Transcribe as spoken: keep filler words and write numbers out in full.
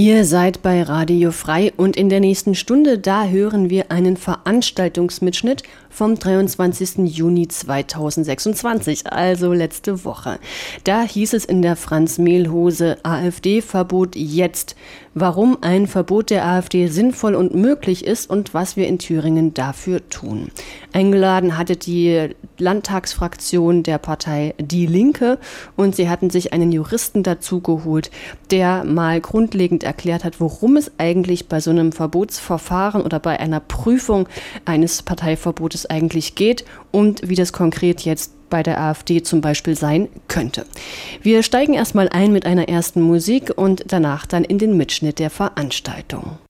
Ihr seid bei Radio Frei und in der nächsten Stunde, da hören wir einen Veranstaltungsmitschnitt vom dreiundzwanzigsten Juni zweitausendsechsundzwanzig, also letzte Woche. Da hieß es in der Franz-Mehlhose: AfD-Verbot jetzt. Warum ein Verbot der AfD sinnvoll und möglich ist und was wir in Thüringen dafür tun. Eingeladen hatte die Landtagsfraktion der Partei Die Linke und sie hatten sich einen Juristen dazu geholt, der mal grundlegend erklärt hat, worum es eigentlich bei so einem Verbotsverfahren oder bei einer Prüfung eines Parteiverbotes eigentlich geht und wie das konkret jetzt bei der AfD zum Beispiel sein könnte. Wir steigen erstmal ein mit einer ersten Musik und danach dann in den Mitschnitt der Veranstaltung.